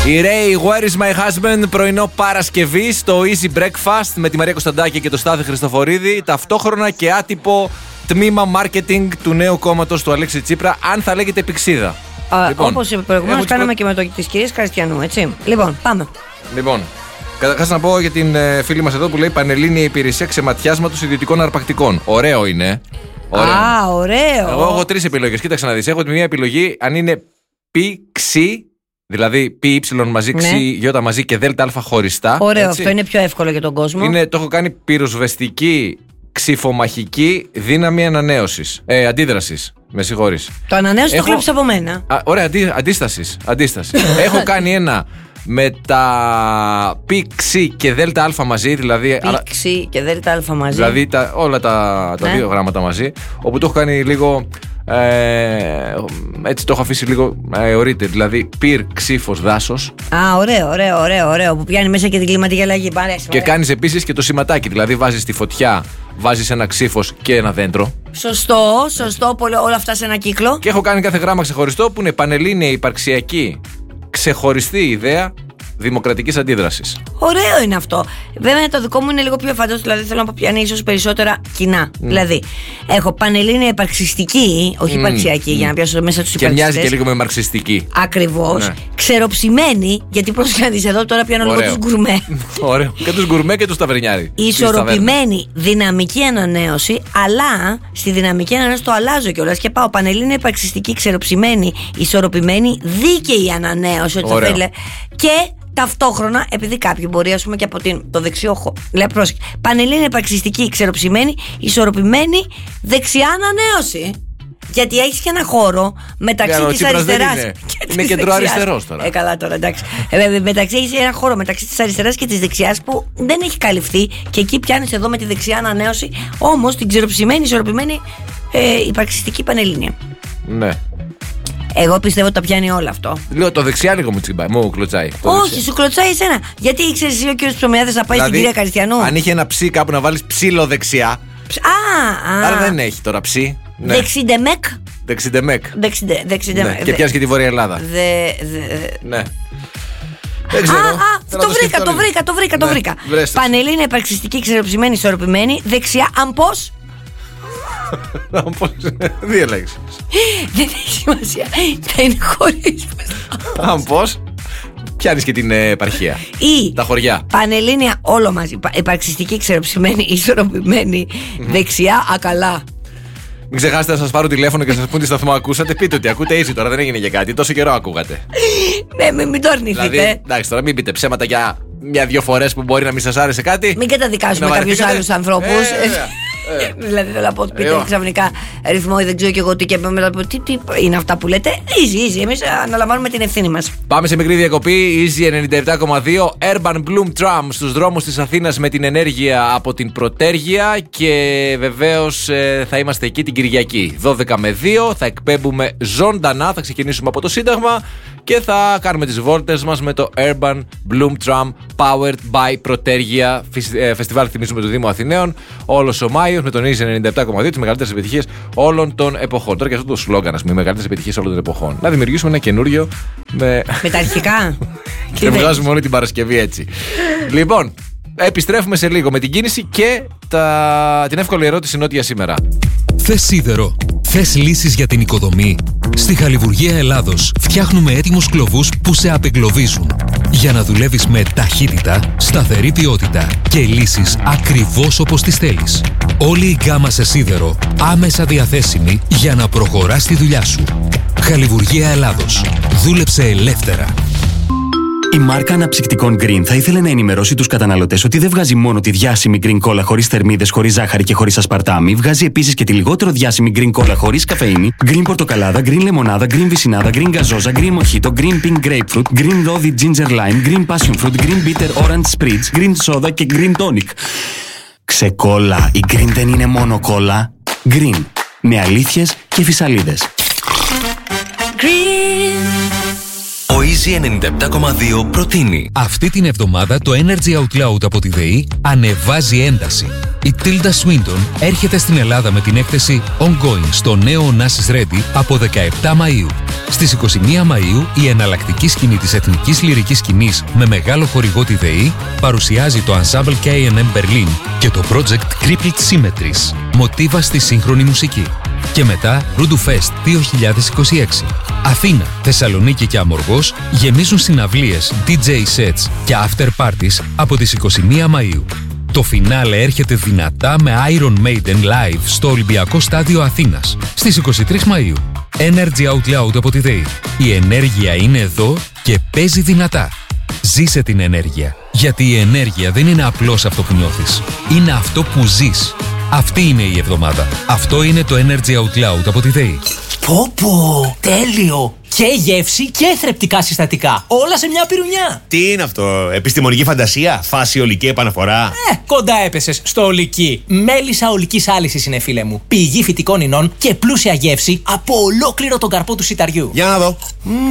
Η Ray, Where is my husband, πρωινό Παρασκευή στο Easy Breakfast με τη Μαρία Κωνσταντάκη και το Στάθη Χριστοφορίδη. Ταυτόχρονα και άτυπο τμήμα marketing του νέου κόμματος του Αλέξη Τσίπρα, αν θα λέγεται Πηξίδα. Όπως προηγουμένως κάναμε και με το της κυρίας Καριστιανού, έτσι. Λοιπόν, πάμε. Λοιπόν, καταρχάς να πω για την φίλη μας εδώ που λέει Πανελλήνια Υπηρεσία Ξεματιάσματος Ιδιωτικών Αρπακτικών. Ωραίο είναι. Ωραίο. Ωραίο. Εγώ έχω 3 επιλογές. Κοίταξε να δεις. Έχω τη μία επιλογή αν είναι πι-ξι, δηλαδή πι μαζί, ξι μαζί και δέλτα αλφα χωριστά. Ωραίο, έτσι. αυτό είναι πιο εύκολο για τον κόσμο. Το έχω κάνει πυροσβεστική ξυφομαχική δύναμη ανανέωσης. Αντίδρασης. Με συγχωρείς. Το ανανέωση το γράψεις από μένα. Ωραία, αντίστασης. Έχω κάνει ένα με τα πι-ξι και δέλτα αλφα μαζί, δηλαδή. Πι-ξι και δέλτα αλφα μαζί. Δηλαδή όλα τα δύο γράμματα μαζί. Όπου το έχω κάνει λίγο. Έτσι το έχω αφήσει λίγο αεωρείται. Δηλαδή πυρ, ξύφος, δάσος. Ωραίο. Που πιάνει μέσα και την κλιματική αλλαγή. Και κάνεις επίσης και το σηματάκι. Δηλαδή βάζεις τη φωτιά, βάζεις ένα ξύφος και ένα δέντρο. Σωστό, όλα αυτά σε ένα κύκλο. Και έχω κάνει κάθε γράμμα ξεχωριστό που είναι πανελλήνια υπαρξιακή ξεχωριστή ιδέα δημοκρατικής αντίδρασης. Ωραίο είναι αυτό. Βέβαια το δικό μου είναι λίγο πιο εφαντός, δηλαδή θέλω να πιάνει ίσως περισσότερα κοινά. Δηλαδή, έχω πανελλήνια υπαρξιστική, όχι υπαρξιακή, για να πιάσω μέσα τους υπαρξιστές. Και μοιάζει και λίγο με μαρξιστική. Ακριβώς. Ναι. Ξεροψημένη, γιατί πρόσεχε εδώ τώρα πιάνω λίγο τους γκουρμέ. Ωραίο. Και τους γκουρμέ και τους ταβερνιάρι. Ισορροπημένη δυναμική ανανέωση, αλλά στη δυναμική ανανέωση το αλλάζω κιόλας και πάω πανελλήνια υπαρξιστική, ξεροψημένη, ισορροπημένη, δίκαιη ανανέωση. Και ταυτόχρονα, επειδή κάποιοι μπορεί, ας πούμε, και από το δεξιό λέει, πρόσεχε, πανελλήνια υπαρξιστική, ξεροψημένη, ισορροπημένη, δεξιά ανανέωση. Γιατί έχεις και ένα χώρο μεταξύ της αριστεράς και της είναι κεντροαριστερός τώρα. Καλά τώρα, εντάξει. Έχεις ένα χώρο μεταξύ της αριστεράς και της δεξιάς που δεν έχει καλυφθεί και εκεί πιάνεις εδώ με τη δεξιά ανανέωση, όμως την ξεροψημένη, ισορροπημένη, υπαρξιστική πανελλήνια. Ναι. Εγώ πιστεύω ότι τα πιάνει όλο αυτό. Λέω το δεξιά λίγο μου κλωτσάει. Όχι, σου κλωτσάει εσένα. Γιατί ήξερες εσύ ο κύριος Ψωμιάδης να πάει στην κυρία Καριστιανού. Αν είχε ένα ψι κάπου να βάλεις ψήλο δεξιά. Άρα δεν έχει τώρα ψι. Ναι. Δεξιντεμεκ. Ναι. Και πιάνεις και τη Βόρεια Ελλάδα. Ναι. Δεν ξέρω. Το βρήκα. Πανελλήνια υπαρξιστική, ξεροψημένη, ισορροπημένη, δεξιά, αν πώς. Δύο λέξεις. Δεν έχει σημασία. Θα είναι χωρίς. Αν πώς. Πιάνεις και την επαρχία. Ή τα χωριά. Πανελλήνια όλο μαζί. Υπαρξιστική, ξεροψημένη, ισορροπημένη, δεξιά, ακαλά. Μην ξεχάσετε να σας πάρω τηλέφωνο και να σας πούν τι σταθμό ακούσατε. Πείτε ότι ακούτε easy τώρα, δεν έγινε για κάτι. Τόσο καιρό ακούγατε. Ναι, μην το αρνηθείτε. Δηλαδή, εντάξει, τώρα μην πείτε ψέματα για 1-2 φορές που μπορεί να μην σας άρεσε κάτι. Μην καταδικάσουμε κάποιους άλλους ανθρώπους. Δηλαδή θέλω να πω ότι πείτε ξαφνικά ρυθμό ή δεν ξέρω και εγώ τι και μετά πω τι είναι αυτά που λέτε. Easy, εμείς αναλαμβάνουμε την ευθύνη μας. Πάμε σε μικρή διακοπή. Easy 97,2 Urban Bloom Tram στους δρόμους της Αθήνας με την ενέργεια από την Πρωτέργεια. Και βεβαίως θα είμαστε εκεί την Κυριακή 12 με 2. Θα εκπέμπουμε ζωντανά, θα ξεκινήσουμε από το Σύνταγμα και θα κάνουμε τις βόλτες μας με το Urban Bloom Tram Powered by Πρωτέργεια. Φεστιβάλ, θυμίζουμε, του Δήμου Αθηναίων. Όλος ο Μάιος με τον Easy 97,2, τις μεγαλύτερες επιτυχίες όλων των εποχών. Τώρα και αυτό το σλόγγαν, ας πούμε, οι μεγαλύτερες επιτυχίες όλων των εποχών. Να δημιουργήσουμε ένα καινούριο με τα αρχικά. Και βγάζουμε όλη την Παρασκευή έτσι. Λοιπόν, επιστρέφουμε σε λίγο με την κίνηση και την εύκολη ερώτηση νότια σήμερα. Θες σίδερο? Θες λύσεις για την οικοδομή? Στη Χαλιβουργία Ελλάδος φτιάχνουμε έτοιμους κλωβούς που σε απεγκλωβίζουν. Για να δουλεύεις με ταχύτητα, σταθερή ποιότητα και λύσεις ακριβώς όπως τις θέλεις. Όλη η γκάμα σε σίδερο άμεσα διαθέσιμη για να προχωράς τη δουλειά σου. Χαλιβουργία Ελλάδος. Δούλεψε ελεύθερα. Η μάρκα αναψυκτικών Green θα ήθελε να ενημερώσει τους καταναλωτές ότι δεν βγάζει μόνο τη διάσημη Green Cola χωρίς θερμίδες, χωρίς ζάχαρη και χωρίς ασπαρτάμι, βγάζει επίσης και τη λιγότερο διάσημη Green Cola χωρίς καφεΐνη, Green Πορτοκαλάδα, Green Λεμονάδα, Green Βυσσινάδα, Green Γκαζόζα, Green Mojito, Green Pink Grapefruit, Green Rosy Ginger Lime, Green Passion Fruit, Green Bitter Orange Spritz, Green Soda και Green Tonic. Ξεκόλα, η Green δεν είναι μόνο κόλλα. Green, με αλήθειες και φυσαλίδες. Ο Easy 97,2 προτείνει. Αυτή την εβδομάδα το Energy Out Loud από τη ΔΕΗ ανεβάζει ένταση. Η Tilda Swinton έρχεται στην Ελλάδα με την έκθεση Ongoing στο νέο Onassis Ready από 17 Μαΐου. Στις 21 Μαΐου η εναλλακτική σκηνή της εθνικής λυρικής σκηνής με μεγάλο χορηγό τη ΔΕΗ παρουσιάζει το Ensemble K&M Berlin και το project Crippled Symmetries, μοτίβα στη σύγχρονη μουσική. Και μετά Rudu Fest 2026. Αθήνα, Θεσσαλονίκη και Αμοργός γεμίζουν συναυλίες, DJ sets και after parties από τις 21 Μαΐου. Το φινάλε έρχεται δυνατά με Iron Maiden live στο Ολυμπιακό Στάδιο Αθήνας στις 23 Μαΐου. Energy Out Loud από τη ΔΕΗ. Η ενέργεια είναι εδώ και παίζει δυνατά. Ζήσε την ενέργεια. Γιατί η ενέργεια δεν είναι απλώς αυτό που νιώθεις. Είναι αυτό που ζεις. Αυτή είναι η εβδομάδα. Αυτό είναι το Energy Out Loud από τη ΔΕΗ. Πω, τέλειο! Και γεύση και θρεπτικά συστατικά. Όλα σε μια πυρουνιά. Τι είναι αυτό, επιστημονική φαντασία, φάση ολική επαναφορά. Κοντά έπεσες στο ολική. Μέλισσα ολικής άλυσης είναι, φίλε μου. Πηγή φυτικών ινών και πλούσια γεύση από ολόκληρο τον καρπό του σιταριού. Για να δω.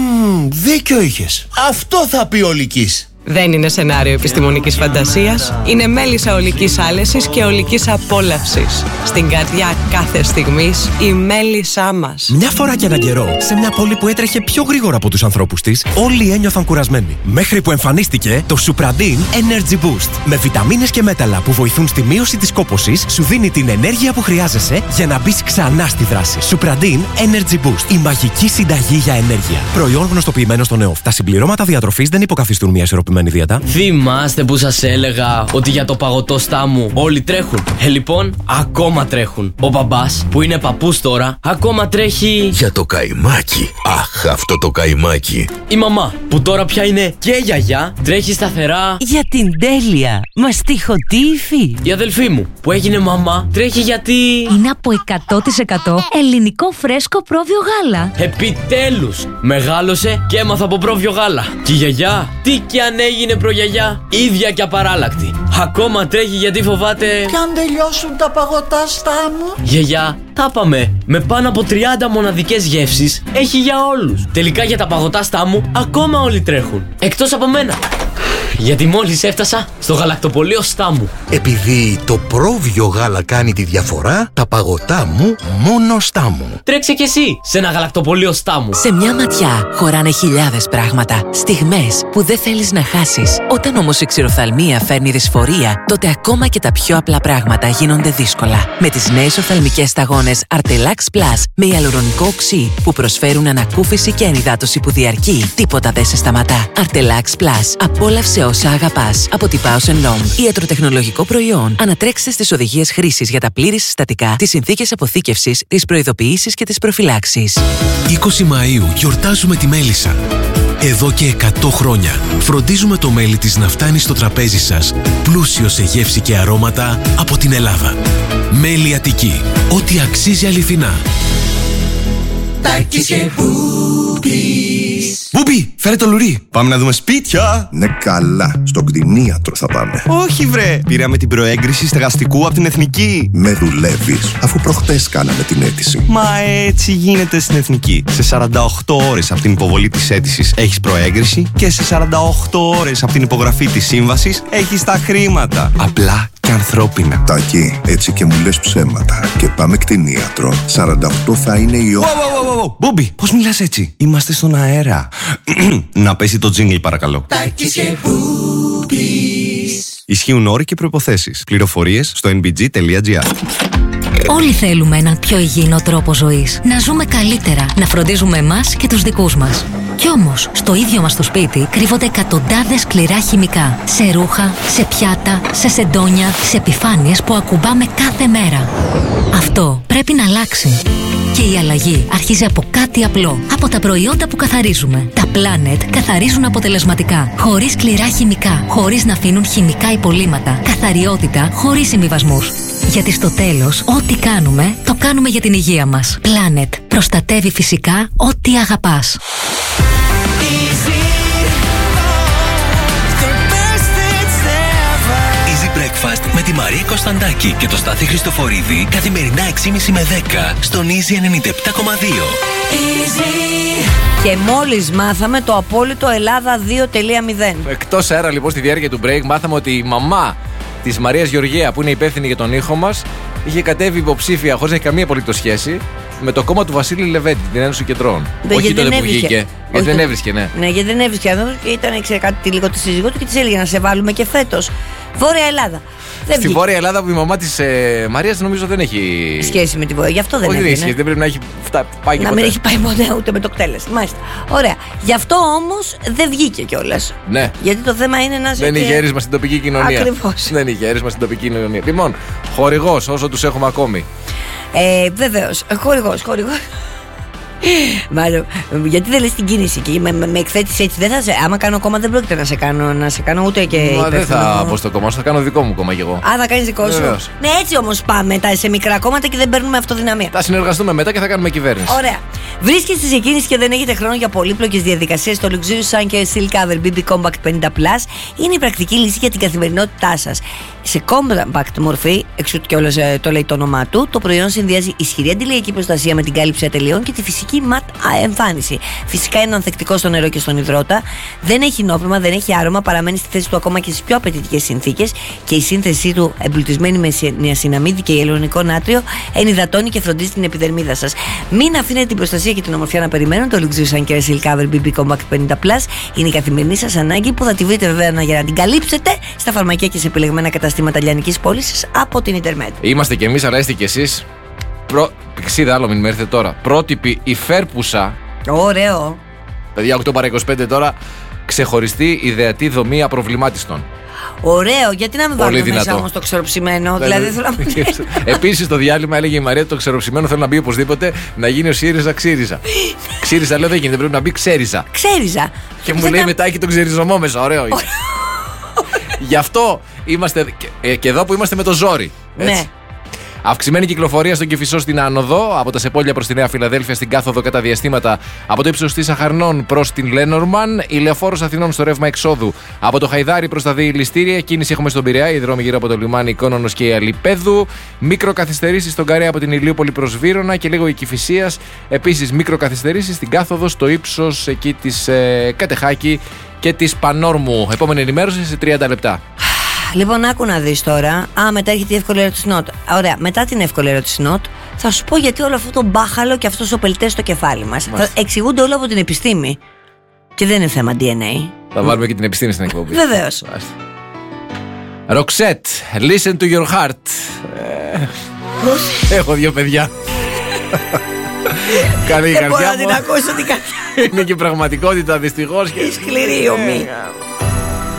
Δίκιο είχες. Αυτό θα πει ολικής. Δεν είναι σενάριο επιστημονικής φαντασίας. Είναι μέλισσα ολικής άλεσης και ολικής απόλαυσης. Στην καρδιά κάθε στιγμής η μέλισσά μας. Μια φορά και έναν καιρό, σε μια πόλη που έτρεχε πιο γρήγορα από τους ανθρώπους της, όλοι ένιωθαν κουρασμένοι. Μέχρι που εμφανίστηκε το Supradin Energy Boost. Με βιταμίνες και μέταλλα που βοηθούν στη μείωση της κόπωσης, σου δίνει την ενέργεια που χρειάζεσαι για να μπεις ξανά στη δράση. Supradin Energy Boost. Η μαγική συνταγή για ενέργεια. Προϊόν γνωστοποιημένο στο ΝΕΟΦ. Τα συμπληρώματα διατροφής δεν υποκαθιστούν μια ισορροπημένη δίαιτα. Θυμάστε που σας έλεγα ότι για το παγωτό στάμου όλοι τρέχουν? Λοιπόν, ακόμα τρέχουν. Ο μπαμπάς, που είναι παππούς τώρα, ακόμα τρέχει για το καϊμάκι. Αχ, αυτό το καϊμάκι. Η μαμά, που τώρα πια είναι και γιαγιά, τρέχει σταθερά για την τέλεια μαστιχοτήφη. Η αδελφή μου, που έγινε μαμά, τρέχει γιατί είναι από 100% ελληνικό φρέσκο πρόβιο γάλα. Επιτέλους, μεγάλωσε και έμαθα από πρόβιο γάλα. Και η γιαγιά, τι κι αν έγινε προγιαγιά, ίδια και απαράλλακτη. Ακόμα τρέχει γιατί φοβάται κι αν τελειώσουν τα παγωτά στάμου. Γιαγιά, τα είπαμε, με πάνω από 30 μοναδικές γεύσεις έχει για όλους. Τελικά για τα παγωτά στάμου ακόμα όλοι τρέχουν, εκτός από μένα. Γιατί μόλις έφτασα στο γαλακτοπωλείο Στάμου. Επειδή το πρόβιο γάλα κάνει τη διαφορά, τα παγωτά μου μόνο Στάμου. Τρέξε κι εσύ σε ένα γαλακτοπωλείο Στάμου. Σε μια ματιά χωράνε χιλιάδες πράγματα. Στιγμές που δεν θέλεις να χάσεις. Όταν όμως η ξηροφθαλμία φέρνει δυσφορία, τότε ακόμα και τα πιο απλά πράγματα γίνονται δύσκολα. Με τις νέες οφθαλμικές σταγόνες Artelax Plus με ιαλουρονικό οξύ που προσφέρουν ανακούφιση και ενυδάτωση που διαρκεί, τίποτα δεν σε σταματά. Artelax Plus. Απόλαυσε όσα αγαπάς. Από τη Bausch & Lomb. Ιατροτεχνολογικό προϊόν. Ανατρέξτε στις οδηγίες χρήσης για τα πλήρη συστατικά, τις συνθήκες αποθήκευσης, τις προειδοποιήσεις και τις προφυλάξεις. 20 Μαΐου γιορτάζουμε τη μέλισσα. Εδώ και 100 χρόνια φροντίζουμε το μέλι της να φτάνει στο τραπέζι σας, πλούσιο σε γεύση και αρώματα από την Ελλάδα. Μέλι Αττική. Ό,τι αξίζει αληθινά. Τάκης και Μπούπης. Μπούμπι, φέρε το λουρί. Πάμε να δούμε σπίτια. Ναι, καλά. Στον κτηνίατρο θα πάμε. Όχι, βρε. Πήραμε την προέγκριση στεγαστικού από την Εθνική. Με δουλεύεις, αφού προχτές κάναμε την αίτηση. Μα έτσι γίνεται στην Εθνική. Σε 48 ώρες από την υποβολή της αίτησης έχεις προέγκριση και σε 48 ώρες από την υπογραφή της σύμβασης έχεις τα χρήματα. Απλά και ανθρώπινα. Τάκη, έτσι και μου λες ψέματα. Και πάμε κτηνίατρο. 48 θα είναι η ώρα. Μπούμπι, πώς μιλάς έτσι? Είμαστε στον αέρα. Να πέσει το τζίνγκλ, παρακαλώ. Τάκης και Μπούπης. Ισχύουν όροι και προϋποθέσεις. Πληροφορίες στο nbg.gr. Όλοι θέλουμε έναν πιο υγιεινό τρόπο ζωής. Να ζούμε καλύτερα, να φροντίζουμε εμάς και τους δικούς μας. Κι όμως, στο ίδιο μας το σπίτι κρύβονται εκατοντάδες σκληρά χημικά. Σε ρούχα, σε πιάτα, σε σεντόνια, σε επιφάνειες που ακουμπάμε κάθε μέρα. Αυτό πρέπει να αλλάξει. Και η αλλαγή αρχίζει από κάτι απλό. Από τα προϊόντα που καθαρίζουμε. Τα Planet καθαρίζουν αποτελεσματικά. Χωρίς σκληρά χημικά. Χωρίς να αφήνουν χημικά υπολείμματα. Καθαριότητα χωρίς συμβιβασμούς. Γιατί στο τέλος, ό,τι κάνουμε, το κάνουμε για την υγεία μας. Planet. Προστατεύει φυσικά ό,τι αγαπάς. Easy Breakfast με τη Μαρία Κωνσταντάκη και το Στάθη Χριστοφορίδη καθημερινά 6.30 με 10 στον Easy 97.2. Και μόλις μάθαμε το απόλυτο Ελλάδα 2.0. Εκτός αέρα λοιπόν στη διάρκεια του break μάθαμε ότι η μαμά της Μαρίας Γεωργία, που είναι υπεύθυνη για τον ήχο μας, είχε κατέβει υποψήφια χωρίς να έχει καμία απολύτως σχέση με το κόμμα του Βασίλη Λεβέντη, την Ένωση Κεντρών. Όχι τότε που βγήκε. Γιατί δεν έβρισκε, ναι. Ναι, γιατί δεν έβρισκε. Και ήταν, ξέρει κάτι, λίγο τη σύζυγό του και της έλεγε να σε βάλουμε και φέτος. Βόρεια Ελλάδα. Στη Βόρεια Ελλάδα που η μαμά της Μαρίας νομίζω δεν έχει σχέση με τη Βόρεια. Γι' αυτό δεν έχει. Δεν πρέπει να έχει πάει και να ποτέ. μην έχει πάει ποτέ ούτε με το κτέλεσμα. Μάλιστα. Ωραία. Γι' αυτό όμως δεν βγήκε κιόλας. Ναι. Γιατί το θέμα είναι να δεν είχε έρισμα στην τοπική κοινωνία. Ακριβώς. Δεν είχε έρισμα στην τοπική κοινωνία. Λοιπόν, χορηγός όσο τους έχουμε ακόμη. Βεβαίως. Χορηγός. Μάλλον, γιατί δεν λες την κίνηση και με εκθέτεις έτσι. Δεν θα σε, άμα κάνω κόμμα δεν πρόκειται να σε κάνω ούτε και. Μα δεν θα πω στο κόμμα, θα κάνω δικό μου κόμμα κι εγώ. Α, θα κάνεις δικό σου. Ναι, έτσι όμως πάμε σε μικρά κόμματα και δεν παίρνουμε αυτοδυναμία. Θα συνεργαστούμε μετά και θα κάνουμε κυβέρνηση. Ωραία. Βρίσκεστε σε κίνηση και δεν έχετε χρόνο για πολύπλοκες διαδικασίες. Το Luxurious Sun Care Silk Cover BB Compact 50 Plus είναι η πρακτική λύση για την καθημερινότητά σας. Σε compact μορφή, εξού και όλος το λέει το όνομά του, το προϊόν συνδυάζει ισχυρή αντιλιακή προστασία με την κάλυψη ατελειών και τη φυσική ματ εμφάνιση. Φυσικά είναι ανθεκτικό στο νερό και στον υδρότα, δεν έχει νόημα, δεν έχει άρωμα, παραμένει στη θέση του ακόμα και στις πιο απαιτητικές συνθήκες και η σύνθεσή του, εμπλουτισμένη με νιασιναμίδι και υαλουρονικό νάτριο, ενυδατώνει και φροντίζει την επιδερμίδα σας. Μην αφήνετε την προστασία και την ομορφιά να περιμένουν. Το Luxurious Sun Care Silk Cover BB Compact 50 Plus είναι η καθημερινή σας ανάγκη που θα τη βρείτε βέβαια για να την καλύψετε στα φαρμακεία και σε επιλεγμένα καταστήματα λιανικής πώλησης από την Ιντερνετ. Είμαστε κι εμείς, αλλά είστε κι εσείς. Πηξίδα, άλλο μην έρθετε τώρα. Πρότυπη υφέρπουσα. Ωραίο. Παιδιά, 8 παρά 25 τώρα. Ξεχωριστή ιδεατή δομή απροβλημάτιστον. Ωραίο, γιατί να μην βάλουμε μέσα όμως το ξεροψημένο. Δηλαδή θέλω να μου. Επίσης, στο διάλειμμα έλεγε η Μαρία το ξεροψημένο θέλω να μπει οπωσδήποτε να γίνει ο ΣΥΡΙΖΑ Ξύριζα. Ξύριζα λέω δεν γίνεται, πρέπει να μπει Ξέριζα. Ξέριζα. Και μου λέει μετά έχει τον ξεριζωμό μέσα, ωραίο. Γι' αυτό είμαστε και εδώ που είμαστε με το ζόρι. Ναι. Αυξημένη κυκλοφορία στον Κηφισό στην άνοδο, από τα Σεπόλια προς τη Νέα Φιλαδέλφια στην κάθοδο κατά διαστήματα από το ύψος της Αχαρνών προς την Λένορμαν, η Λεωφόρος Αθηνών στο ρεύμα εξόδου από το Χαϊδάρι προς τα Διηλιστήρια, κίνηση έχουμε στον Πειραιά, οι δρόμοι γύρω από το λιμάνι Κόνονος και η Αλιπέδου, μικροκαθυστερήσεις στον Καρέα από την Ηλίουπολη προς Βύρωνα και λίγο η Κηφισίας, επίσης μικροκαθυστερήσεις στην κάθοδο στο ύψος εκεί της Κατεχάκη και της Πανόρμου. Επόμενη ενημέρωση σε 30 λεπτά. Λοιπόν, άκου να δεις τώρα. Μετά έρχεται η εύκολη ερώτηση νότ. Ωραία, μετά την εύκολη ερώτηση νότ, θα σου πω γιατί όλο αυτό το μπάχαλο και αυτός ο πελτές στο κεφάλι μας. Θα εξηγούνται όλο από την επιστήμη. Και δεν είναι θέμα DNA. Θα βάλουμε και την επιστήμη στην εκπομπή. Βεβαίως. Ροξέτ, listen to your heart. Έχω 2 παιδιά. Καλή η καρδιά μου. Δεν μπορώ να την ακούσω την καρδιά. Είναι και πραγματικότητα δυστυχώς. Η σκληρή ομή.